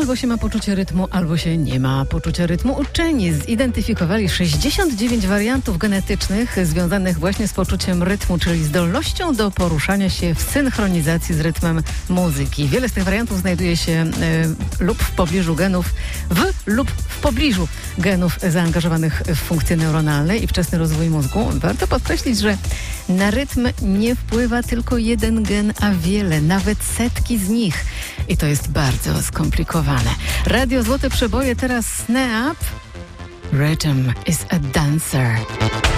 albo się ma poczucie rytmu, albo się nie ma poczucia rytmu. Uczeni zidentyfikowali 69 wariantów genetycznych związanych właśnie z poczuciem rytmu, czyli zdolnością do poruszania się w synchronizacji z rytmem muzyki. Wiele z tych wariantów znajduje się lub w pobliżu genów, lub w pobliżu genów zaangażowanych w funkcje neuronalne i wczesny rozwój mózgu. Warto podkreślić, że na rytm nie wpływa tylko jeden gen, a wiele, nawet setki z nich. I to jest bardzo skomplikowane. Radio Złote Przeboje, teraz Snap. Rhythm is a dancer.